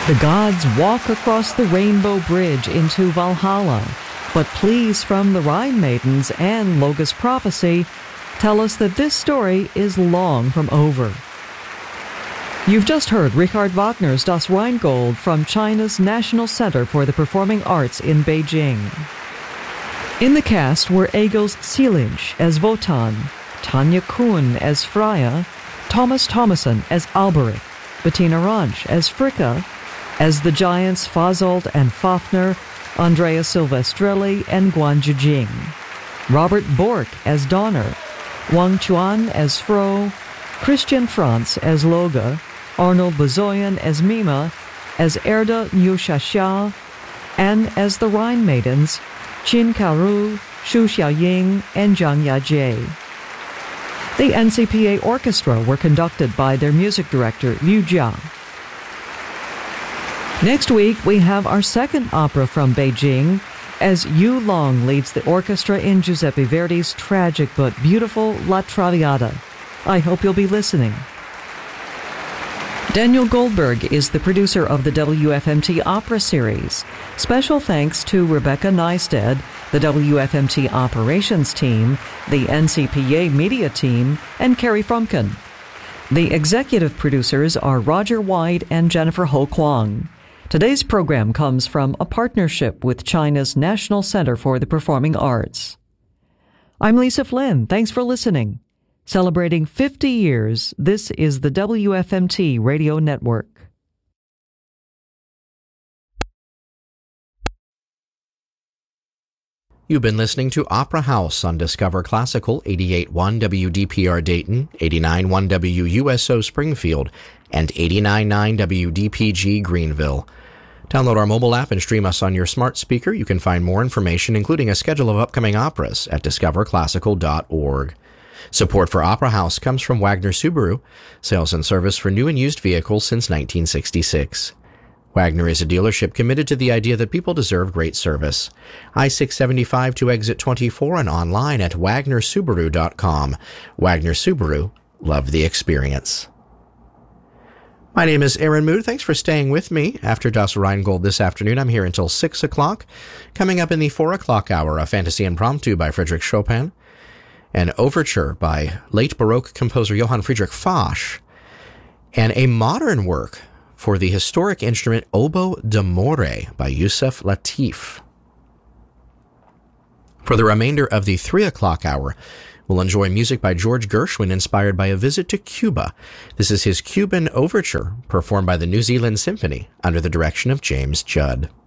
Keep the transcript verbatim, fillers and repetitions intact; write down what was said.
The gods walk across the rainbow bridge into Valhalla, but pleas from the Rhine Maidens and Loga's prophecy tell us that this story is long from over. You've just heard Richard Wagner's Das Rheingold from China's National Center for the Performing Arts in Beijing. In the cast were Egils Seelig as Wotan, Tanja Kuhn as Freya, Thomas Thomason as Alberich, Bettina Ranch as Fricka, as the giants Fasolt and Fafner, Andrea Silvestrelli and Guan Zhijing, Robert Bork as Donner, Wang Chuan as Fro, Christian Franz as Loga, Arnold Bazoyan as Mima, as Erda Newshashia, and as the Rhine Maidens, Qin Karu, Xu Xiaoying, and Zhang Yajie. The N C P A Orchestra were conducted by their music director, Liu Jia. Next week, we have our second opera from Beijing, as Yu Long leads the orchestra in Giuseppe Verdi's tragic but beautiful La Traviata. I hope you'll be listening. Daniel Goldberg is the producer of the W F M T Opera Series. Special thanks to Rebecca Neisted, the W F M T Operations Team, the N C P A Media Team, and Carrie Frumkin. The executive producers are Roger White and Jennifer Ho Kwang. Today's program comes from a partnership with China's National Center for the Performing Arts. I'm Lisa Flynn. Thanks for listening. Celebrating fifty years, this is the W F M T Radio Network. You've been listening to Opera House on Discover Classical eighty-eight point one W D P R Dayton, eighty-nine point one W U S O Springfield, and eighty-nine point nine W D P G Greenville. Download our mobile app and stream us on your smart speaker. You can find more information, including a schedule of upcoming operas, at discover classical dot org. Support for Opera House comes from Wagner Subaru, sales and service for new and used vehicles since nineteen sixty-six. Wagner is a dealership committed to the idea that people deserve great service. I six seventy-five to exit twenty-four and online at wagner subaru dot com. Wagner Subaru, love the experience. My name is Aaron Mood. Thanks for staying with me. After Das Rheingold this afternoon, I'm here until six o'clock. Coming up in the four o'clock hour, a Fantasy Impromptu by Frédéric Chopin, an overture by late Baroque composer Johann Friedrich Foch, and a modern work for the historic instrument Oboe d'Amore by Yusef Lateef. For the remainder of the three o'clock hour, we'll enjoy music by George Gershwin inspired by a visit to Cuba. This is his Cuban overture, performed by the New Zealand Symphony under the direction of James Judd.